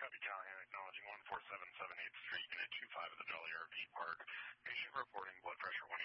Copy Callahan, acknowledging 14778th Street, Unit 25 of the Dolly RV Park. Patient reporting blood pressure